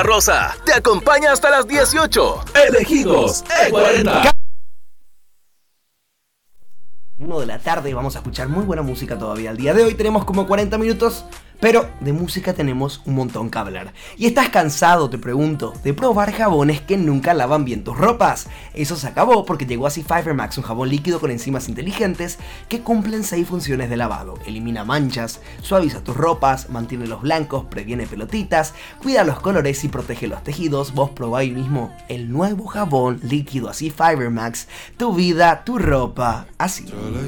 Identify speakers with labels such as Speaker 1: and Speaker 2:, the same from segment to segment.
Speaker 1: Rosa te acompaña hasta las 18. Elegidos E40.
Speaker 2: 1 de la tarde, vamos a escuchar muy buena música todavía. El día de hoy tenemos como 40 minutos, pero de música tenemos un montón que hablar. ¿Y estás cansado, te pregunto, de probar jabones que nunca lavan bien tus ropas? Eso se acabó porque llegó así Fiber Max, un jabón líquido con enzimas inteligentes que cumplen 6 funciones de lavado. Elimina manchas, suaviza tus ropas, mantiene los blancos, previene pelotitas, cuida los colores y protege los tejidos. Vos probá hoy mismo el nuevo jabón líquido así Fiber Max. Tu vida, tu ropa, así.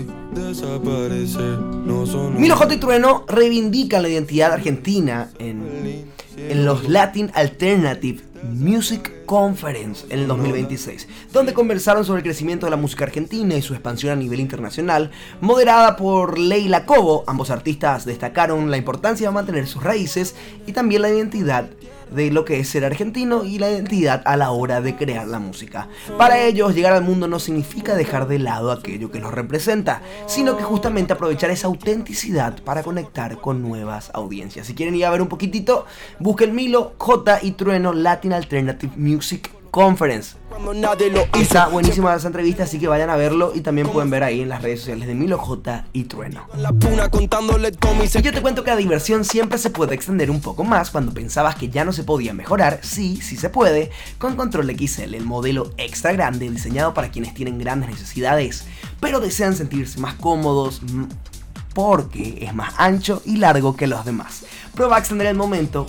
Speaker 2: Milo J y Trueno reivindican la identidad argentina en los Latin Alternative Music Conference en el 2026, donde conversaron sobre el crecimiento de la música argentina y su expansión a nivel internacional, moderada por Leila Cobo. Ambos artistas destacaron la importancia de mantener sus raíces y también la identidad de lo que es ser argentino y la identidad a la hora de crear la música. Para ellos, llegar al mundo no significa dejar de lado aquello que los representa, sino que justamente aprovechar esa autenticidad para conectar con nuevas audiencias. Si quieren ir a ver un poquitito, busquen Milo J y Trueno Latin Alternative Music Conference. Está buenísima esa entrevista, así que vayan a verlo y también pueden ver ahí en las redes sociales de Milo J y Trueno. Y yo te cuento que la diversión siempre se puede extender un poco más. Cuando pensabas que ya no se podía mejorar, sí se puede, con Control XL, el modelo extra grande diseñado para quienes tienen grandes necesidades, pero desean sentirse más cómodos porque es más ancho y largo que los demás. Prueba a extender el momento,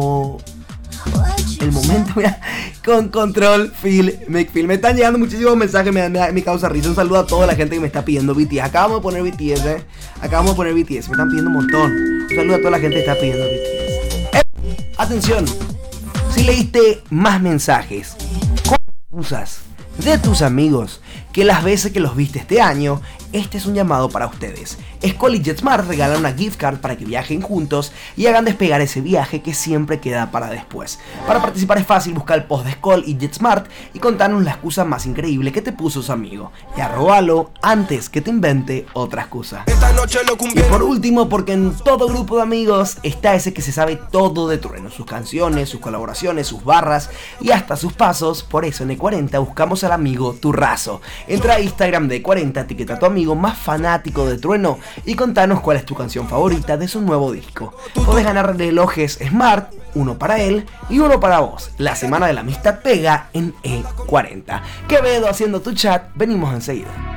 Speaker 2: mira, con Control Make Feel. Me están llegando muchísimos mensajes, me causa risa. Un saludo a toda la gente que me está pidiendo BTS. Acabamos de poner BTS, me están pidiendo un montón. Un saludo a toda la gente que está pidiendo BTS. Atención, si leíste más mensajes con excusas de tus amigos que las veces que los viste este año, este es un llamado para ustedes. Skoll y JetSmart regalan una gift card para que viajen juntos y hagan despegar ese viaje que siempre queda para después. Para participar es fácil, buscar el post de Skoll y JetSmart y contarnos la excusa más increíble que te puso su amigo. Y arróbalo antes que te invente otra excusa. Y por último, porque en todo grupo de amigos está ese que se sabe todo de Trueno, sus canciones, sus colaboraciones, sus barras y hasta sus pasos. Por eso en E40 buscamos al amigo Turrazo. Entra a Instagram de E40, etiqueta a tu amigo más fanático de Trueno y contanos cuál es tu canción favorita de su nuevo disco. Podés ganar relojes Smart, uno para él y uno para vos. La semana de la amistad pega en E40. Quevedo haciendo tu chat, venimos enseguida.